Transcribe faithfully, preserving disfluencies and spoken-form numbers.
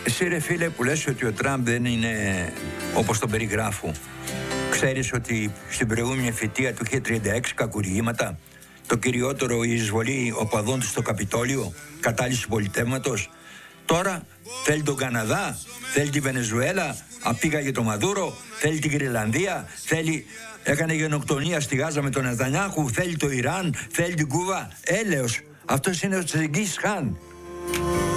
Εσύ ρε φίλε που λες ότι ο Τραμπ δεν είναι όπως τον περιγράφω, ξέρεις ότι στην προηγούμενη θητεία του είχε τριάντα έξι κακουργήματα, το κυριότερο η εισβολή οπαδών του στο Καπιτόλιο, κατάλυση πολιτεύματος. Τώρα θέλει τον Καναδά, θέλει τη Βενεζουέλα, απήγαγε το Μαδούρο, θέλει την Γρυλανδία, θέλει, έκανε γενοκτονία στη Γάζα με τον Νετανιάχου, θέλει το Ιράν, θέλει την Κούβα. Έλεος, αυτός είναι ο Τσενγκίζ Χάν.